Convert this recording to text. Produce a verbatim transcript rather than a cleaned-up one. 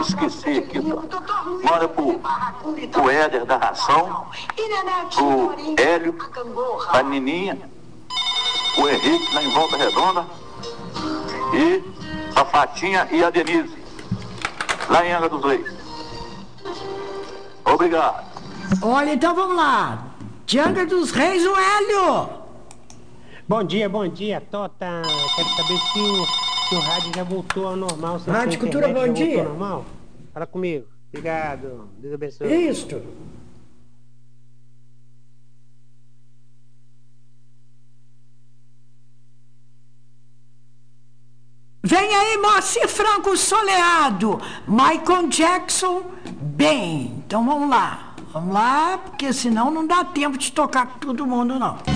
esqueci aqui, tá? Manda pro, pro Éder da Ração, pro Hélio, pra Nininha, o Henrique lá em Volta Redonda e a Fatinha e a Denise, lá em Angra dos Reis. Obrigado. Olha, então vamos lá. De Angra dos Reis, o Hélio. Bom dia, bom dia, Tota. Quero saber se o, se o rádio já voltou ao normal. Se Rádio Cultura, bom já dia. Voltou ao normal? Fala comigo. Obrigado. Deus abençoe. Isto. Vem aí, Moacir Franco Soleado, Michael Jackson, bem. Então vamos lá, vamos lá, porque senão não dá tempo de tocar com todo mundo, não.